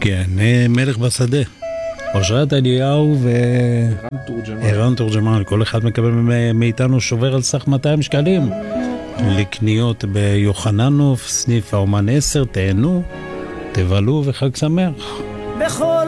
כן, מלך בשדה. אושרת אליהו וערן תורג'מן, כל אחד מקבל מאיתנו שובר על סך 200 שקלים לקניות ביוחננוף, סניף האומן 10, תהנו, תבלו וחג שמח.